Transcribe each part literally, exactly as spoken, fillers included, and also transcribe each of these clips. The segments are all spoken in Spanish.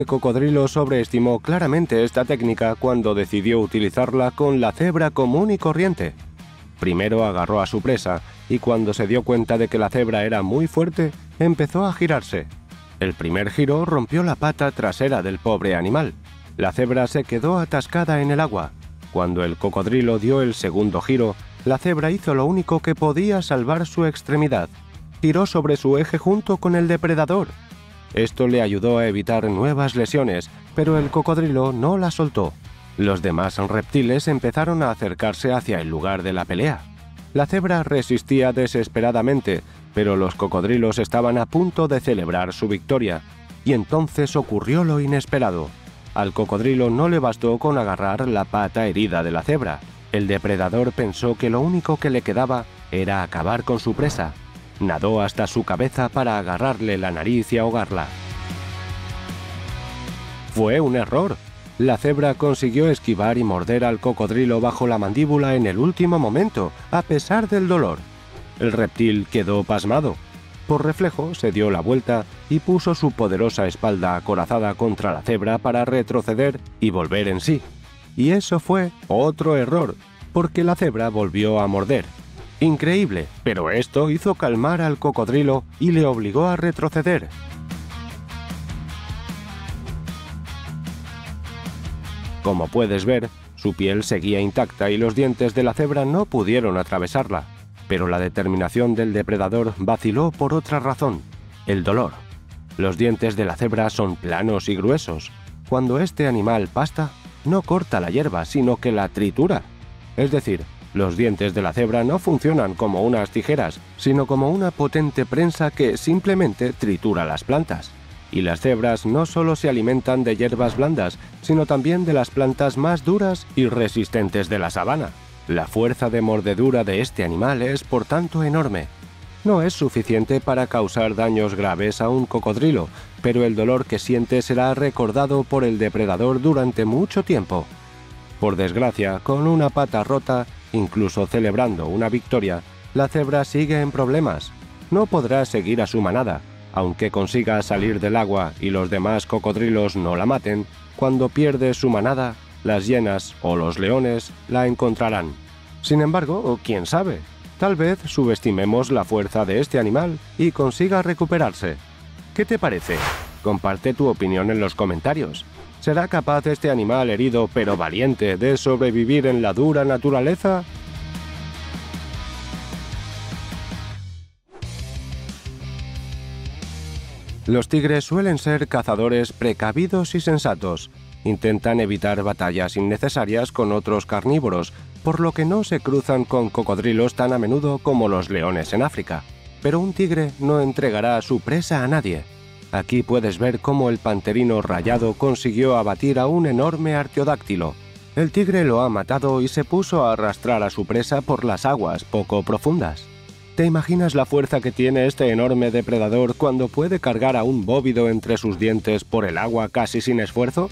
El cocodrilo sobreestimó claramente esta técnica cuando decidió utilizarla con la cebra común y corriente. Primero agarró a su presa y cuando se dio cuenta de que la cebra era muy fuerte, empezó a girarse. El primer giro rompió la pata trasera del pobre animal. La cebra se quedó atascada en el agua. Cuando el cocodrilo dio el segundo giro, la cebra hizo lo único que podía salvar su extremidad. Giró sobre su eje junto con el depredador. Esto le ayudó a evitar nuevas lesiones, pero el cocodrilo no la soltó. Los demás reptiles empezaron a acercarse hacia el lugar de la pelea. La cebra resistía desesperadamente, pero los cocodrilos estaban a punto de celebrar su victoria, y entonces ocurrió lo inesperado. Al cocodrilo no le bastó con agarrar la pata herida de la cebra. El depredador pensó que lo único que le quedaba era acabar con su presa. Nadó hasta su cabeza para agarrarle la nariz y ahogarla. Fue un error. La cebra consiguió esquivar y morder al cocodrilo bajo la mandíbula en el último momento, a pesar del dolor. El reptil quedó pasmado. Por reflejo se dio la vuelta y puso su poderosa espalda acorazada contra la cebra para retroceder y volver en sí. Y eso fue otro error, porque la cebra volvió a morder. Increíble, pero esto hizo calmar al cocodrilo y le obligó a retroceder. Como puedes ver, su piel seguía intacta y los dientes de la cebra no pudieron atravesarla, pero la determinación del depredador vaciló por otra razón: el dolor. Los dientes de la cebra son planos y gruesos. Cuando este animal pasta, no corta la hierba, sino que la tritura. Es decir, los dientes de la cebra no funcionan como unas tijeras, sino como una potente prensa que simplemente tritura las plantas. Y las cebras no solo se alimentan de hierbas blandas, sino también de las plantas más duras y resistentes de la sabana. La fuerza de mordedura de este animal es, por tanto, enorme. No es suficiente para causar daños graves a un cocodrilo, pero el dolor que siente será recordado por el depredador durante mucho tiempo. Por desgracia, con una pata rota, incluso celebrando una victoria, la cebra sigue en problemas. No podrá seguir a su manada. Aunque consiga salir del agua y los demás cocodrilos no la maten, cuando pierde su manada, las hienas o los leones la encontrarán. Sin embargo, quién sabe, tal vez subestimemos la fuerza de este animal y consiga recuperarse. ¿Qué te parece? Comparte tu opinión en los comentarios. ¿Será capaz este animal herido pero valiente de sobrevivir en la dura naturaleza? Los tigres suelen ser cazadores precavidos y sensatos. Intentan evitar batallas innecesarias con otros carnívoros, por lo que no se cruzan con cocodrilos tan a menudo como los leones en África. Pero un tigre no entregará a su presa a nadie. Aquí puedes ver cómo el panterino rayado consiguió abatir a un enorme artiodáctilo. El tigre lo ha matado y se puso a arrastrar a su presa por las aguas poco profundas. ¿Te imaginas la fuerza que tiene este enorme depredador cuando puede cargar a un bóvido entre sus dientes por el agua casi sin esfuerzo?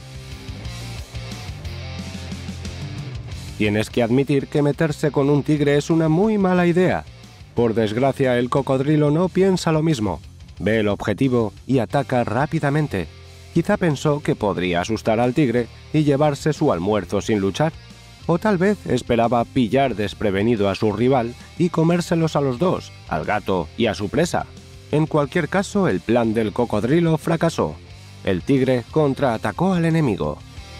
Tienes que admitir que meterse con un tigre es una muy mala idea. Por desgracia, el cocodrilo no piensa lo mismo. Ve el objetivo y ataca rápidamente. Quizá pensó que podría asustar al tigre y llevarse su almuerzo sin luchar. O tal vez esperaba pillar desprevenido a su rival y comérselos a los dos, al gato y a su presa. En cualquier caso, el plan del cocodrilo fracasó. El tigre contraatacó al enemigo.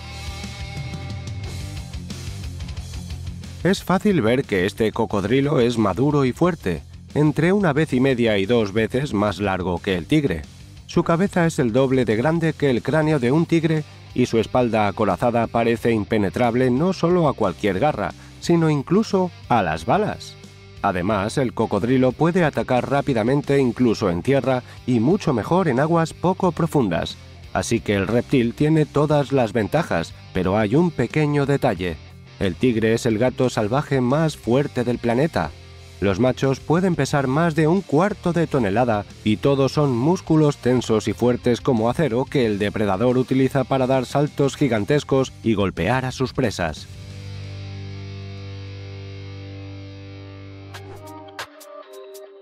Es fácil ver que este cocodrilo es maduro y fuerte, entre una vez y media y dos veces más largo que el tigre. Su cabeza es el doble de grande que el cráneo de un tigre y su espalda acorazada parece impenetrable no solo a cualquier garra, sino incluso a las balas. Además, el cocodrilo puede atacar rápidamente incluso en tierra y mucho mejor en aguas poco profundas. Así que el reptil tiene todas las ventajas, pero hay un pequeño detalle. El tigre es el gato salvaje más fuerte del planeta. Los machos pueden pesar más de un cuarto de tonelada y todos son músculos tensos y fuertes como acero que el depredador utiliza para dar saltos gigantescos y golpear a sus presas.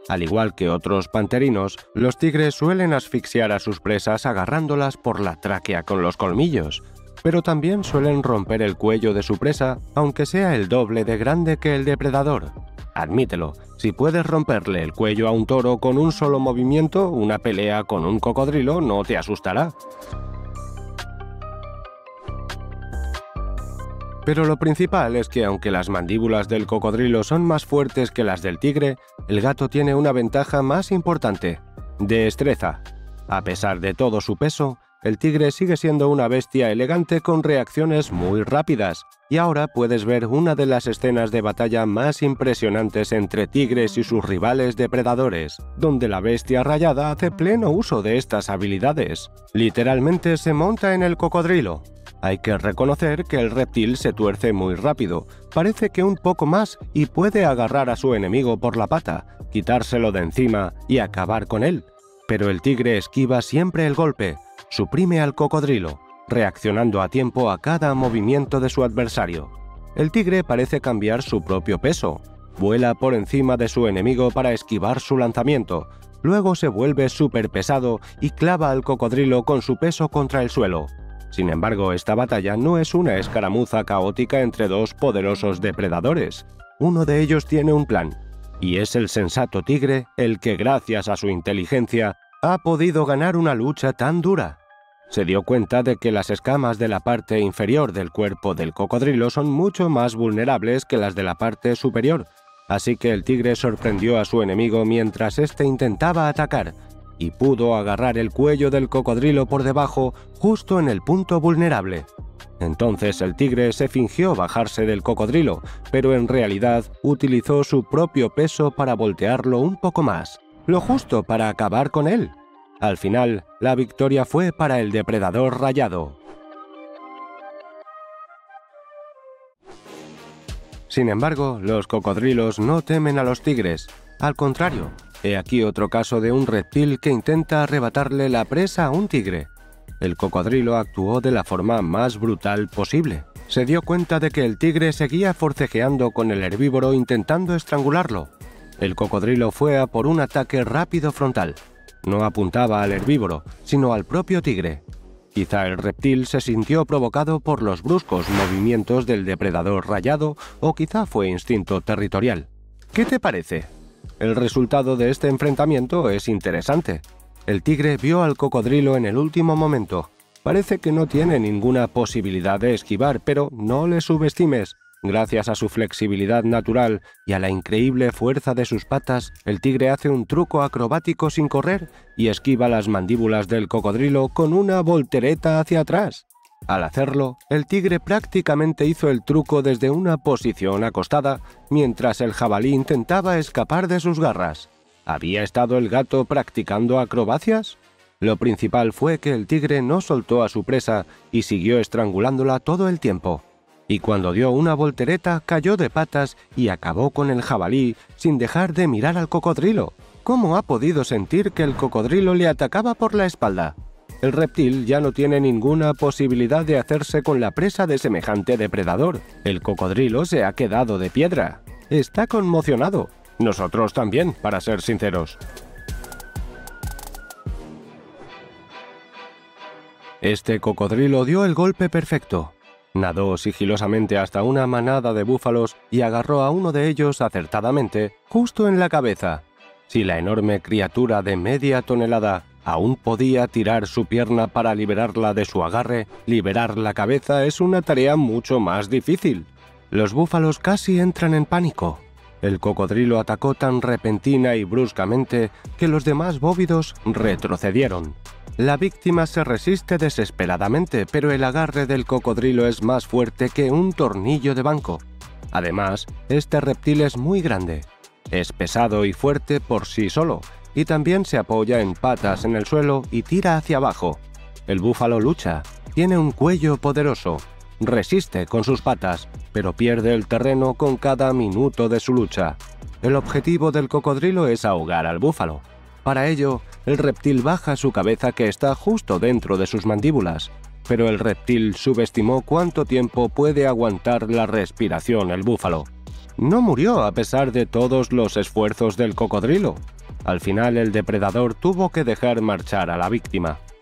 Al igual que otros panterinos, los tigres suelen asfixiar a sus presas agarrándolas por la tráquea con los colmillos, pero también suelen romper el cuello de su presa, aunque sea el doble de grande que el depredador. Admítelo, si puedes romperle el cuello a un toro con un solo movimiento, una pelea con un cocodrilo no te asustará. Pero lo principal es que aunque las mandíbulas del cocodrilo son más fuertes que las del tigre, el gato tiene una ventaja más importante: destreza. A pesar de todo su peso, el tigre sigue siendo una bestia elegante con reacciones muy rápidas, y ahora puedes ver una de las escenas de batalla más impresionantes entre tigres y sus rivales depredadores, donde la bestia rayada hace pleno uso de estas habilidades. Literalmente se monta en el cocodrilo. Hay que reconocer que el reptil se tuerce muy rápido, parece que un poco más y puede agarrar a su enemigo por la pata, quitárselo de encima y acabar con él. Pero el tigre esquiva siempre el golpe, suprime al cocodrilo, reaccionando a tiempo a cada movimiento de su adversario. El tigre parece cambiar su propio peso, vuela por encima de su enemigo para esquivar su lanzamiento, luego se vuelve súper pesado y clava al cocodrilo con su peso contra el suelo. Sin embargo, esta batalla no es una escaramuza caótica entre dos poderosos depredadores. Uno de ellos tiene un plan, y es el sensato tigre el que, gracias a su inteligencia, ha podido ganar una lucha tan dura. Se dio cuenta de que las escamas de la parte inferior del cuerpo del cocodrilo son mucho más vulnerables que las de la parte superior, así que el tigre sorprendió a su enemigo mientras éste intentaba atacar, y pudo agarrar el cuello del cocodrilo por debajo, justo en el punto vulnerable. Entonces el tigre se fingió bajarse del cocodrilo, pero en realidad utilizó su propio peso para voltearlo un poco más, lo justo para acabar con él. Al final, la victoria fue para el depredador rayado. Sin embargo, los cocodrilos no temen a los tigres. Al contrario, he aquí otro caso de un reptil que intenta arrebatarle la presa a un tigre. El cocodrilo actuó de la forma más brutal posible. Se dio cuenta de que el tigre seguía forcejeando con el herbívoro intentando estrangularlo. El cocodrilo fue a por un ataque rápido frontal. No apuntaba al herbívoro, sino al propio tigre. Quizá el reptil se sintió provocado por los bruscos movimientos del depredador rayado, o quizá fue instinto territorial. ¿Qué te parece? El resultado de este enfrentamiento es interesante. El tigre vio al cocodrilo en el último momento. Parece que no tiene ninguna posibilidad de esquivar, pero no le subestimes. Gracias a su flexibilidad natural y a la increíble fuerza de sus patas, el tigre hace un truco acrobático sin correr y esquiva las mandíbulas del cocodrilo con una voltereta hacia atrás. Al hacerlo, el tigre prácticamente hizo el truco desde una posición acostada, mientras el jabalí intentaba escapar de sus garras. ¿Había estado el gato practicando acrobacias? Lo principal fue que el tigre no soltó a su presa y siguió estrangulándola todo el tiempo. Y cuando dio una voltereta, cayó de patas y acabó con el jabalí sin dejar de mirar al cocodrilo. ¿Cómo ha podido sentir que el cocodrilo le atacaba por la espalda? El reptil ya no tiene ninguna posibilidad de hacerse con la presa de semejante depredador. El cocodrilo se ha quedado de piedra. Está conmocionado. Nosotros también, para ser sinceros. Este cocodrilo dio el golpe perfecto. Nadó sigilosamente hasta una manada de búfalos y agarró a uno de ellos acertadamente, justo en la cabeza. Si la enorme criatura de media tonelada aún podía tirar su pierna para liberarla de su agarre, liberar la cabeza es una tarea mucho más difícil. Los búfalos casi entran en pánico. El cocodrilo atacó tan repentina y bruscamente que los demás bóvidos retrocedieron. La víctima se resiste desesperadamente, pero el agarre del cocodrilo es más fuerte que un tornillo de banco. Además, este reptil es muy grande. Es pesado y fuerte por sí solo, y también se apoya en patas en el suelo y tira hacia abajo. El búfalo lucha, tiene un cuello poderoso, resiste con sus patas, pero pierde el terreno con cada minuto de su lucha. El objetivo del cocodrilo es ahogar al búfalo. Para ello, el reptil baja su cabeza que está justo dentro de sus mandíbulas, pero el reptil subestimó cuánto tiempo puede aguantar la respiración el búfalo. No murió a pesar de todos los esfuerzos del cocodrilo. Al final el depredador tuvo que dejar marchar a la víctima.